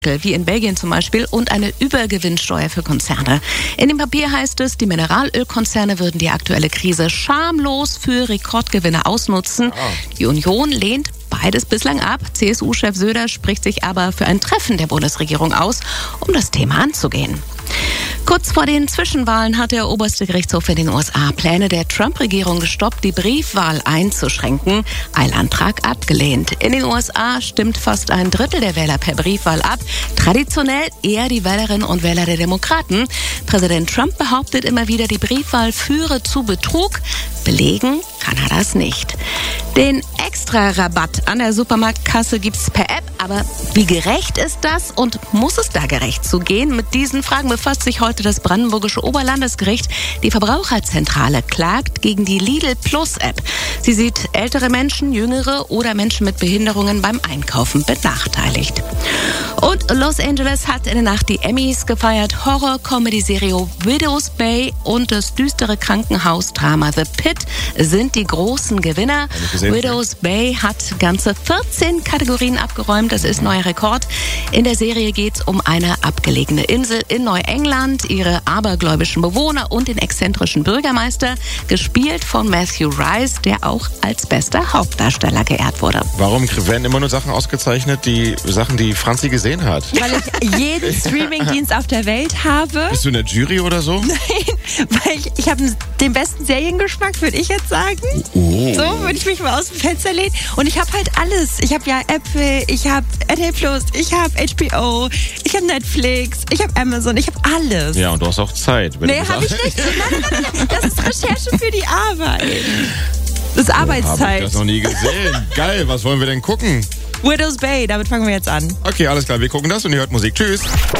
wie in Belgien zum Beispiel, und eine Übergewinnsteuer für Konzerne. In dem Papier heißt es, die Mineralölkonzerne würden die aktuelle Krise schamlos für Rekordgewinne ausnutzen. Die Union lehnt beides bislang ab. CSU-Chef Söder spricht sich aber für ein Treffen der Bundesregierung aus, um das Thema anzugehen. Kurz vor den Zwischenwahlen hat der oberste Gerichtshof in den USA Pläne der Trump-Regierung gestoppt, die Briefwahl einzuschränken. Eilantrag abgelehnt. In den USA stimmt fast ein Drittel der Wähler per Briefwahl ab. Traditionell eher die Wählerinnen und Wähler der Demokraten. Präsident Trump behauptet immer wieder, die Briefwahl führe zu Betrug. Belegen kann er das nicht. Den Extra-Rabatt an der Supermarktkasse gibt's per App. Aber wie gerecht ist das und muss es da gerecht zugehen? Mit diesen Fragen befasst sich heute das brandenburgische Oberlandesgericht. Die Verbraucherzentrale klagt gegen die Lidl Plus App. Sie sieht ältere Menschen, jüngere oder Menschen mit Behinderungen beim Einkaufen benachteiligt. Und Los Angeles hat in der Nacht die Emmys gefeiert. Horror-Comedy-Serie Widow's Bay und das düstere Krankenhausdrama The Pit sind die großen Gewinner. Widow's Bay hat ganze 14 Kategorien abgeräumt. Das ist neuer Rekord. In der Serie geht es um eine abgelegene Insel in Neuengland, ihre abergläubischen Bewohner und den exzentrischen Bürgermeister, gespielt von Matthew Rice, der auch als bester Hauptdarsteller geehrt wurde. Warum werden immer nur Sachen ausgezeichnet, die Sachen, die Franzi gesehen hat? Weil ich jeden Streamingdienst auf der Welt habe. Bist du in der Jury oder so? Nein, weil ich habe den besten Seriengeschmack, würde ich jetzt sagen. Oh. So würde ich mich mal aus dem Fenster lehnen. Und ich habe halt alles. Ich habe ja Apple, ich habe RTL Plus, ich habe HBO, ich habe Netflix, ich habe Amazon, ich habe alles. Ja, und du hast auch Zeit. Nee, habe ich nicht. Nein. Das ist Recherche für die Arbeit. Das ist Arbeitszeit. Habe ich das noch nie gesehen. Geil, was wollen wir denn gucken? Widow's Bay, damit fangen wir jetzt an. Okay, alles klar, wir gucken das und ihr hört Musik. Tschüss.